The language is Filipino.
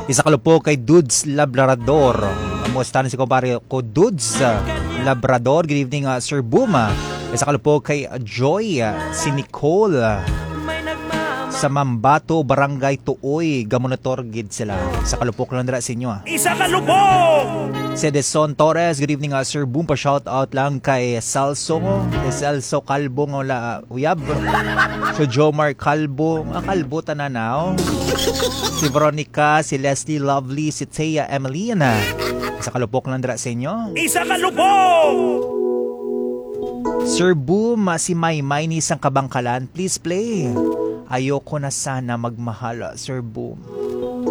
Isa kalupok kay Dudes Labrador. Kamusta na si kumpare ko Dudes Labrador. Good evening Sir Boom. Isa kalupok kay Joy, si Nicole sa Mambato, Barangay Tuoy, Gamunator gid sila. Isa kalupok lang dira sa inyo. Isa kalupok! Si Deson Torres, good evening Sir Boom. Pa shout out lang kay Celso Calbo nga uyab. So Jomar Calbo, Calbo tananaw. Si Veronica, si Leslie Lovely, si Thea Emelina. Isa kalupok lang dira sa inyo. Isa kalupok! Sir Boom, si Maymay ni isang Kabangkalan, please play. Ayoko na sana magmahal, Sir Boom.